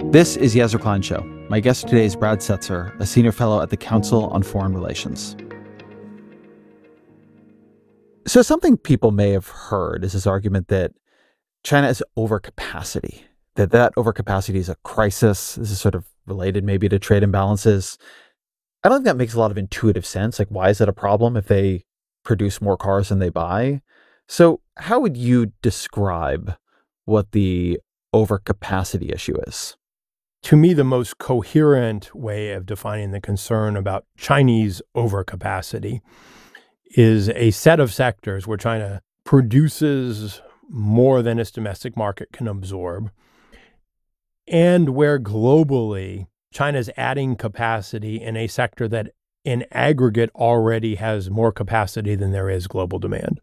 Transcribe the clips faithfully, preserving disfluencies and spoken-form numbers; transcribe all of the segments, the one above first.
This is Yezzer Klein Show. My guest today is Brad Setser, a senior fellow at the Council on Foreign Relations. So something people may have heard is this argument that China has overcapacity, that that overcapacity is a crisis. This is sort of related maybe to trade imbalances. I don't think that makes a lot of intuitive sense. Like, why is that a problem if they produce more cars than they buy? So how would you describe what the overcapacity issue is? To me, the most coherent way of defining the concern about Chinese overcapacity is a set of sectors where China produces more than its domestic market can absorb, and where globally China is adding capacity in a sector that in aggregate already has more capacity than there is global demand.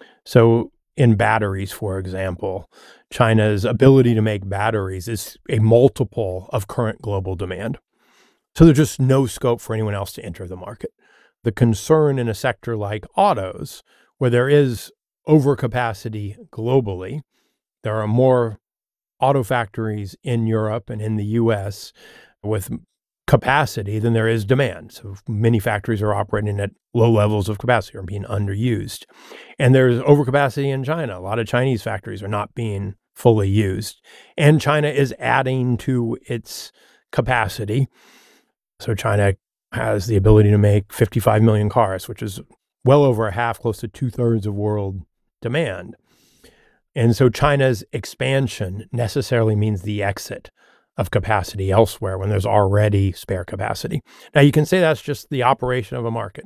So in batteries, for example, China's ability to make batteries is a multiple of current global demand. So there's just no scope for anyone else to enter the market. The concern in a sector like autos, where there is overcapacity globally, there are more auto factories in Europe and in the U S with capacity than there is demand. So many factories are operating at low levels of capacity or being underused. And there's overcapacity in China. A lot of Chinese factories are not being fully used. And China is adding to its capacity. So China has the ability to make fifty-five million cars, which is well over a half, close to two-thirds of world demand. And so China's expansion necessarily means the exit of capacity elsewhere when there's already spare capacity. Now, you can say that's just the operation of a market.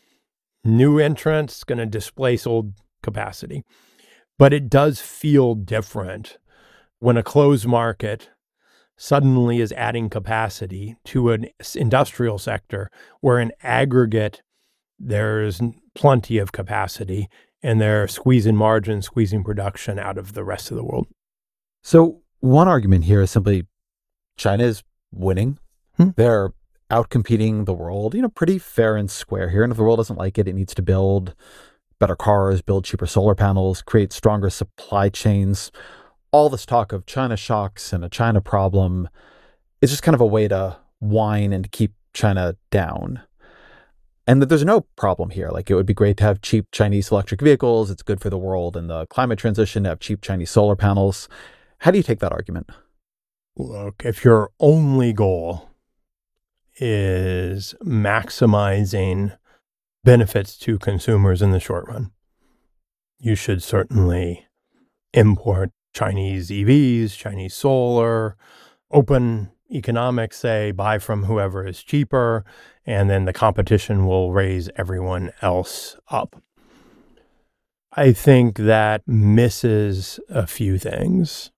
New entrants going to displace old capacity. But it does feel different when a closed market suddenly is adding capacity to an industrial sector where in aggregate there's plenty of capacity and they're squeezing margin, squeezing production out of the rest of the world. So one argument here is simply China is winning. Hmm. They're outcompeting the world, you know, pretty fair and square here. And if the world doesn't like it, it needs to build better cars, build cheaper solar panels, create stronger supply chains. All this talk of China shocks and a China problem is just kind of a way to whine and keep China down. And that there's no problem here. Like, it would be great to have cheap Chinese electric vehicles. It's good for the world and the climate transition to have cheap Chinese solar panels. How do you take that argument? Look, if your only goal is maximizing benefits to consumers in the short run, you should certainly import Chinese E Vs, Chinese solar, open economics, say, buy from whoever is cheaper, and then the competition will raise everyone else up. I think that misses a few things.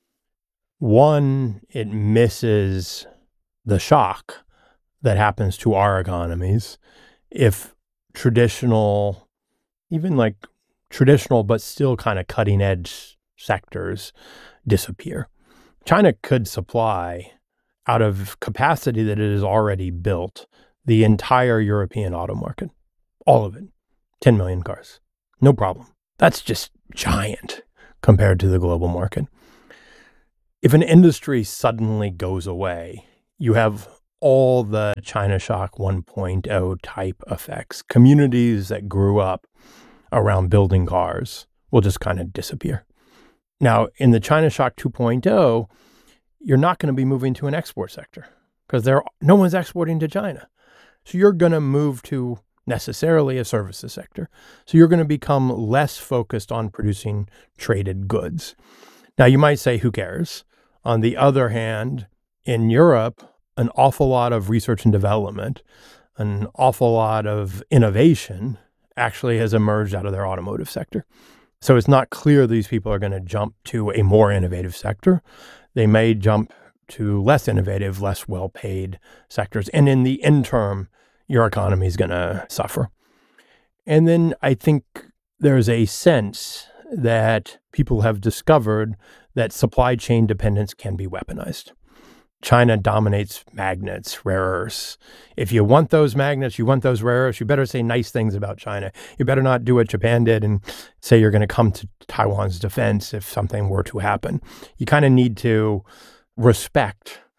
One, it misses the shock that happens to our economies if traditional, even like traditional, but still kind of cutting edge sectors disappear. China could supply out of capacity that it has already built the entire European auto market, all of it, ten million cars, no problem. That's just giant compared to the global market. If an industry suddenly goes away, you have all the China Shock one point oh type effects. Communities that grew up around building cars will just kind of disappear. Now, in the China Shock two point oh, you're not going to be moving to an export sector because there no one's exporting to China. So you're going to move to necessarily a services sector. So you're going to become less focused on producing traded goods. Now, you might say, who cares? On the other hand, in Europe, an awful lot of research and development, an awful lot of innovation actually has emerged out of their automotive sector. So it's not clear these people are going to jump to a more innovative sector. They may jump to less innovative, less well-paid sectors. And in the interim, your economy is going to suffer. And then I think there's a sense that people have discovered that supply chain dependence can be weaponized. China dominates magnets, rare earths. If you want those magnets, you want those rare earths, you better say nice things about China. You better not do what Japan did and say you're going to come to Taiwan's defense if something were to happen. You kind of need to respect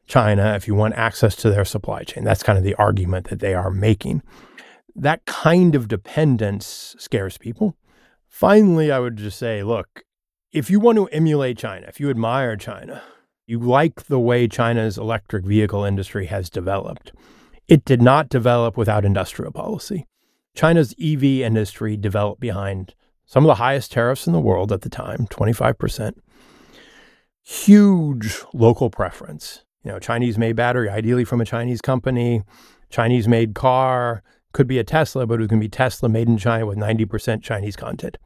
China if you want access to their supply chain. That's kind of the argument that they are making. That kind of dependence scares people. Finally, I would just say, look, if you want to emulate China, if you admire China, you like the way China's electric vehicle industry has developed, it did not develop without industrial policy. China's E V industry developed behind some of the highest tariffs in the world at the time, twenty-five percent. Huge local preference. You know, Chinese-made battery, ideally from a Chinese company. Chinese-made car, could be a Tesla, but it was going to be Tesla made in China with ninety percent Chinese content.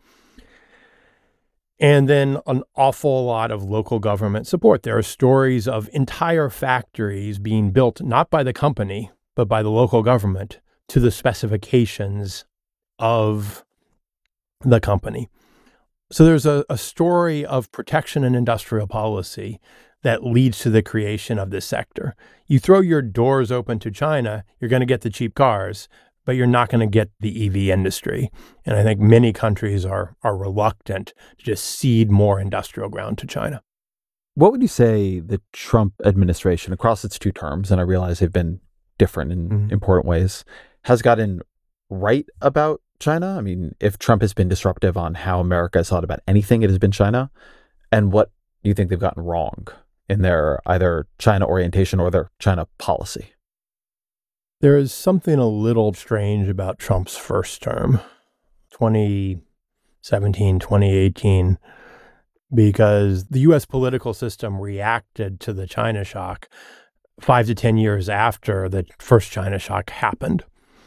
And then an awful lot of local government support. There are stories of entire factories being built, not by the company, but by the local government to the specifications of the company. So there's a, a story of protection and industrial policy that leads to the creation of this sector. You throw your doors open to China, you're going to get the cheap cars, but you're not going to get the E V industry. And I think many countries are are reluctant to just cede more industrial ground to China. What would you say the Trump administration, across its two terms, and I realize they've been different in mm-hmm. important ways, has gotten right about China? I mean, if Trump has been disruptive on how America has thought about anything, it has been China. And what do you think they've gotten wrong in their either China orientation or their China policy? There is something a little strange about Trump's first term, twenty seventeen, twenty eighteen, because the U S political system reacted to the China shock five to ten years after the first China shock happened.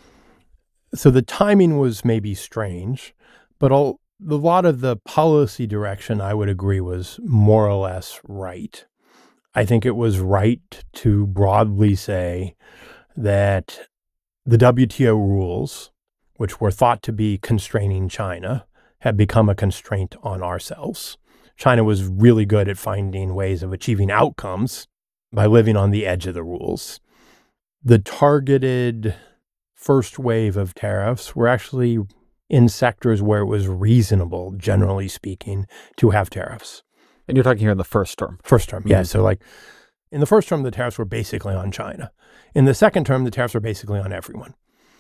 So the timing was maybe strange, but all, a lot of the policy direction, I would agree, was more or less right. I think it was right to broadly say that the W T O rules, which were thought to be constraining China, had become a constraint on ourselves. China was really good at finding ways of achieving outcomes by living on the edge of the rules. The targeted first wave of tariffs were actually in sectors where it was reasonable, generally speaking, to have tariffs. And you're talking here in the first term. First term, yeah. Mm-hmm. So like in the first term, the tariffs were basically on China. In the second term, the tariffs were basically on everyone.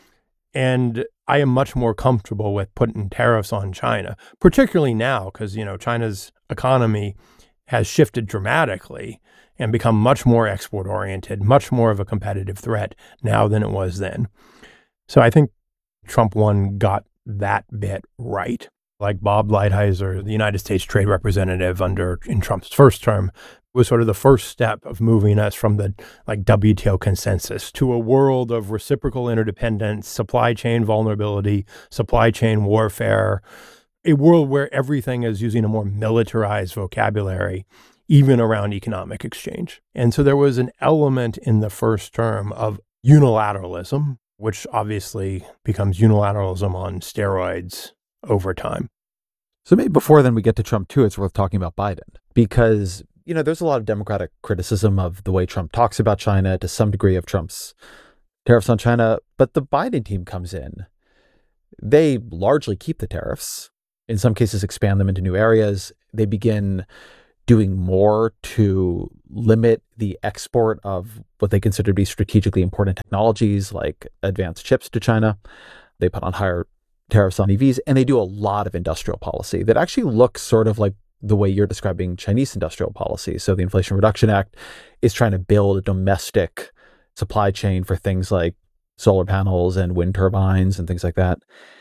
And I am much more comfortable with putting tariffs on China, particularly now because, you know, China's economy has shifted dramatically and become much more export-oriented, much more of a competitive threat now than it was then. So I think Trump one got that bit right. Like Bob Lighthizer, the United States Trade Representative under in Trump's first term, was sort of the first step of moving us from the like W T O consensus to a world of reciprocal interdependence, supply chain vulnerability, supply chain warfare, a world where everything is using a more militarized vocabulary, even around economic exchange. And so there was an element in the first term of unilateralism, which obviously becomes unilateralism on steroids over time. So maybe before then we get to Trump too, it's worth talking about Biden because, you know, there's a lot of Democratic criticism of the way Trump talks about China, to some degree of Trump's tariffs on China, but the Biden team comes in. They largely keep the tariffs, in some cases expand them into new areas. They begin doing more to limit the export of what they consider to be strategically important technologies like advanced chips to China. They put on higher tariffs on E Vs, and they do a lot of industrial policy that actually looks sort of like the way you're describing Chinese industrial policy. So the Inflation Reduction Act is trying to build a domestic supply chain for things like solar panels and wind turbines and things like that.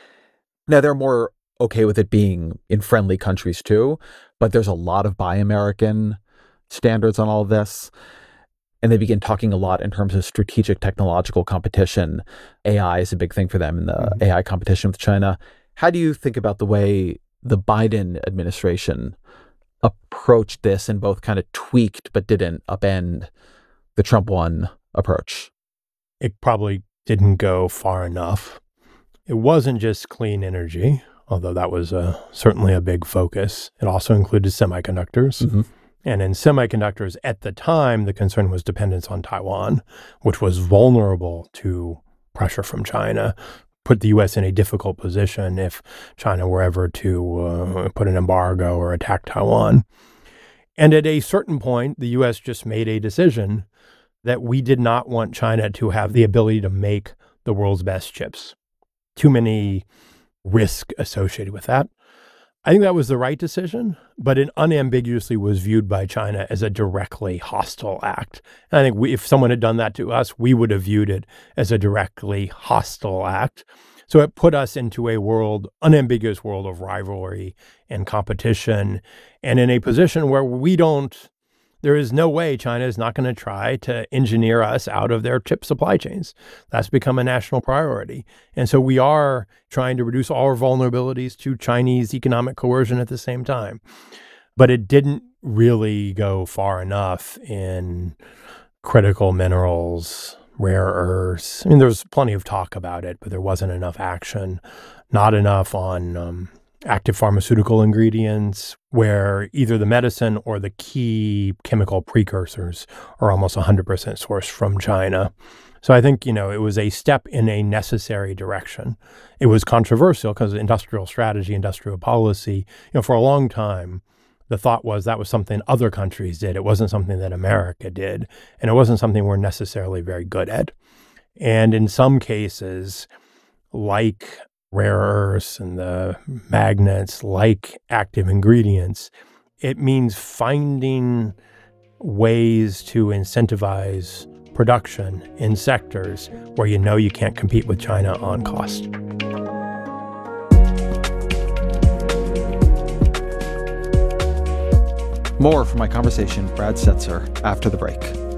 Now, they're more okay with it being in friendly countries too, but there's a lot of Buy American standards on all of this. And they begin talking a lot in terms of strategic technological competition. A I is a big thing for them in the mm-hmm. A I competition with China. How do you think about the way the Biden administration approached this and both kind of tweaked but didn't upend the Trump one approach? It probably didn't go far enough. It wasn't just clean energy, although that was uh, certainly a big focus. It also included semiconductors. Mm-hmm. And in semiconductors, at the time, the concern was dependence on Taiwan, which was vulnerable to pressure from China, put the U S in a difficult position if China were ever to uh, put an embargo or attack Taiwan. And at a certain point, the U S just made a decision that we did not want China to have the ability to make the world's best chips. Too many risks associated with that. I think that was the right decision, but it unambiguously was viewed by China as a directly hostile act. And I think we, if someone had done that to us, we would have viewed it as a directly hostile act. So it put us into a world, unambiguous world of rivalry and competition, and in a position where we don't, there is no way China is not going to try to engineer us out of their chip supply chains. That's become a national priority. And so we are trying to reduce all our vulnerabilities to Chinese economic coercion at the same time. But it didn't really go far enough in critical minerals, rare earths. I mean, there was plenty of talk about it, but there wasn't enough action, not enough on um, active pharmaceutical ingredients, where either the medicine or the key chemical precursors are almost one hundred percent sourced from China. So I think, you know, it was a step in a necessary direction. It was controversial because industrial strategy, industrial policy, you know, for a long time, the thought was that was something other countries did. It wasn't something that America did, and it wasn't something we're necessarily very good at. And in some cases, like rare earths and the magnets, like active ingredients, it means finding ways to incentivize production in sectors where you know you can't compete with China on cost. More from my conversation with Brad Setser after the break.